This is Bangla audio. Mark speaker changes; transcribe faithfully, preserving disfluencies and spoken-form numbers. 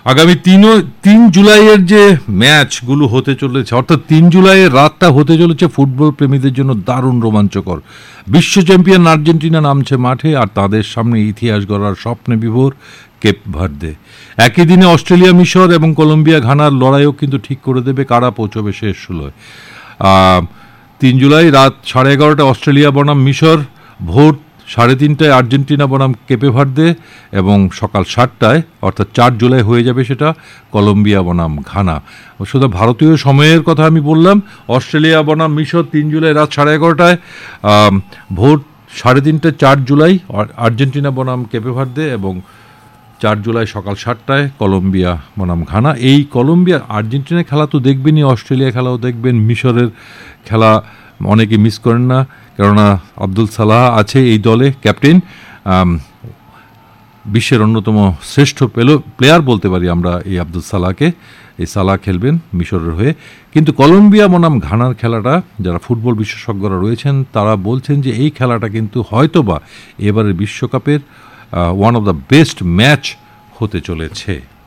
Speaker 1: আগামী তিন তিন জুলাইয়ের যে ম্যাচগুলো হতে চলেছে, অর্থাৎ তিন জুলাইয়ের রাতটা হতে চলেছে ফুটবল প্রেমীদের জন্য দারুণ রোমাঞ্চকর। বিশ্ব চ্যাম্পিয়ন আর্জেন্টিনা নামছে মাঠে, আর তাদের সামনে ইতিহাস গড়ার স্বপ্নে বিভোর কেপ ভার্দে। একই দিনে অস্ট্রেলিয়া, মিশর এবং কলম্বিয়া, ঘানার লড়াইও কিন্তু ঠিক করে দেবে কারা পৌঁছবে শেষ ষোলোয়। তিন জুলাই রাত সাড়ে এগারোটা অস্ট্রেলিয়া বনাম মিশর, ভোর সাড়ে তিনটায় আর্জেন্টিনা বনাম কেপে ভার্দে, এবং সকাল সাতটায় অর্থাৎ চার জুলাই হয়ে যাবে সেটা কলম্বিয়া বনাম ঘানা। শুধু ভারতীয় সময়ের কথা আমি বললাম। অস্ট্রেলিয়া বনাম মিশর তিন জুলাই রাত সাড়ে এগারোটায়, ভোর সাড়ে তিনটায় চার জুলাই আর্জেন্টিনা বনাম কেপে ভার্দে, এবং চার জুলাই সকাল সাতটায় কলম্বিয়া বনাম ঘানা। এই কলম্বিয়া আর্জেন্টিনার খেলা তো দেখবেনই, অস্ট্রেলিয়া খেলাও দেখবেন, মিশরের খেলা অনেকে মিস করেন না, কেননা আব্দুল সালাহ আছে এই দলে, ক্যাপ্টেন। বিশ্বের অন্যতম শ্রেষ্ঠ প্লেয়ার বলতে পারি আমরা এই আব্দুল সালাহকে। এই সালাহ খেলবেন মিশরের হয়ে। কিন্তু কলম্বিয়া বনাম ঘানার খেলাটা যারা ফুটবল বিশেষজ্ঞরা রয়েছেন তারা বলছেন যে এই খেলাটা কিন্তু হয়তোবা এবারের বিশ্বকাপের one of the best match হতে চলেছে।